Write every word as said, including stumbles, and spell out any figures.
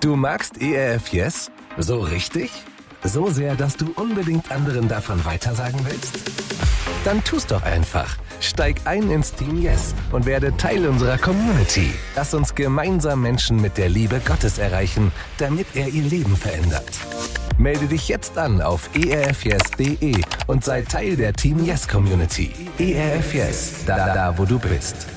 Du magst E R F Yes? So richtig? So sehr, dass du unbedingt anderen davon weitersagen willst? Dann tu's doch einfach. Steig ein ins Team Yes und werde Teil unserer Community. Lass uns gemeinsam Menschen mit der Liebe Gottes erreichen, damit er ihr Leben verändert. Melde dich jetzt an auf e r f yes punkt d e und sei Teil der Team Yes Community. E R F Yes, da, da wo du bist.